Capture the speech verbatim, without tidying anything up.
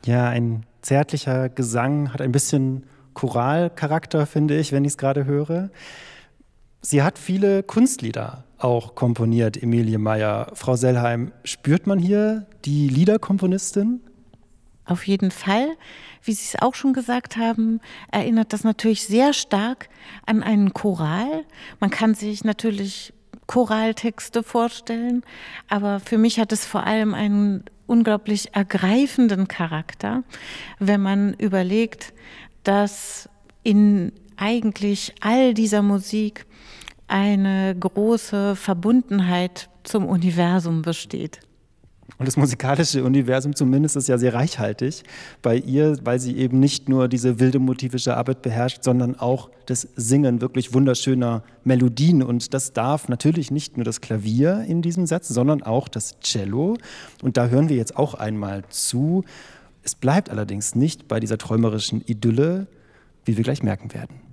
Ja, ein zärtlicher Gesang, hat ein bisschen Choralcharakter, finde ich, wenn ich es gerade höre. Sie hat viele Kunstlieder auch komponiert, Emilie Meyer. Frau Sellheim, spürt man hier die Liederkomponistin? Auf jeden Fall. Wie Sie es auch schon gesagt haben, erinnert das natürlich sehr stark an einen Choral. Man kann sich natürlich Choraltexte vorstellen, aber für mich hat es vor allem einen unglaublich ergreifenden Charakter, wenn man überlegt, dass in eigentlich all dieser Musik eine große Verbundenheit zum Universum besteht. Und das musikalische Universum zumindest ist ja sehr reichhaltig bei ihr, weil sie eben nicht nur diese wilde motivische Arbeit beherrscht, sondern auch das Singen wirklich wunderschöner Melodien. Und das darf natürlich nicht nur das Klavier in diesem Satz, sondern auch das Cello. Und da hören wir jetzt auch einmal zu. Es bleibt allerdings nicht bei dieser träumerischen Idylle, wie wir gleich merken werden.